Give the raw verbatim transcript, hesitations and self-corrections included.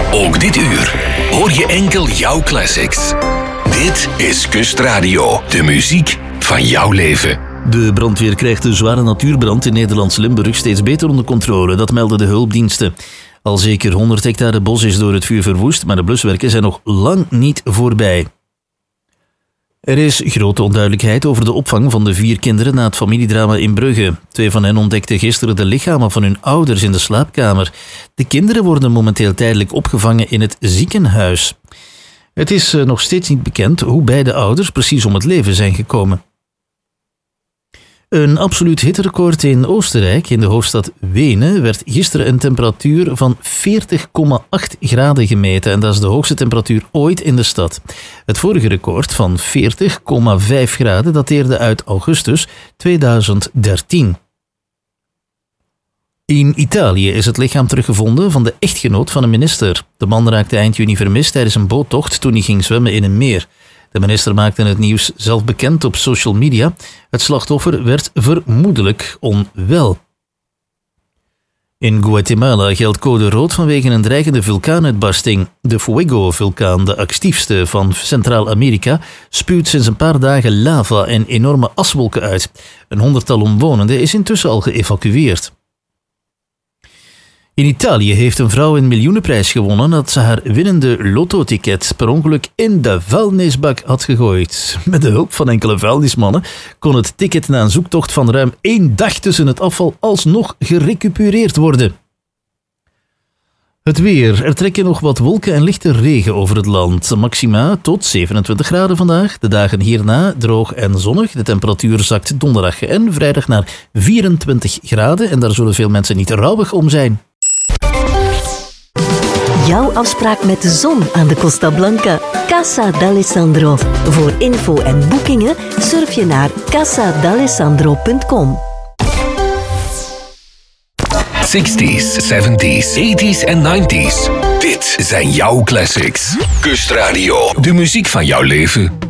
Ook dit uur hoor je enkel jouw classics. Dit is Kustradio, de muziek van jouw leven. De brandweer krijgt de zware natuurbrand in Nederlands Limburg steeds beter onder controle, dat melden de hulpdiensten. Al zeker honderd hectare bos is door het vuur verwoest, maar de bluswerken zijn nog lang niet voorbij. Er is grote onduidelijkheid over de opvang van de vier kinderen na het familiedrama in Brugge. Twee van hen ontdekten gisteren de lichamen van hun ouders in de slaapkamer. De kinderen worden momenteel tijdelijk opgevangen in het ziekenhuis. Het is nog steeds niet bekend hoe beide ouders precies om het leven zijn gekomen. Een absoluut hitterecord in Oostenrijk, in de hoofdstad Wenen, werd gisteren een temperatuur van veertig komma acht graden gemeten. En dat is de hoogste temperatuur ooit in de stad. Het vorige record van veertig komma vijf graden dateerde uit augustus tweeduizend dertien. In Italië is het lichaam teruggevonden van de echtgenoot van een minister. De man raakte eind juni vermist tijdens een boottocht toen hij ging zwemmen in een meer. De minister maakte het nieuws zelf bekend op social media. Het slachtoffer werd vermoedelijk onwel. In Guatemala geldt code rood vanwege een dreigende vulkaanuitbarsting. De Fuego-vulkaan, de actiefste van Centraal-Amerika, spuwt sinds een paar dagen lava en enorme aswolken uit. Een honderdtal omwonenden is intussen al geëvacueerd. In Italië heeft een vrouw een miljoenenprijs gewonnen dat ze haar winnende lottoticket per ongeluk in de vuilnisbak had gegooid. Met de hulp van enkele vuilnismannen kon het ticket na een zoektocht van ruim één dag tussen het afval alsnog gerecupereerd worden. Het weer. Er trekken nog wat wolken en lichte regen over het land. Maxima tot zevenentwintig graden vandaag. De dagen hierna droog en zonnig. De temperatuur zakt donderdag en vrijdag naar vierentwintig graden. En daar zullen veel mensen niet rouwig om zijn. Jouw afspraak met de zon aan de Costa Blanca. Casa d'Alessandro. Voor info en boekingen surf je naar casa d'alessandro punt com. zestig's, zeventig's, tachtig's en ninetig's. Dit zijn jouw classics. Kustradio, de muziek van jouw leven.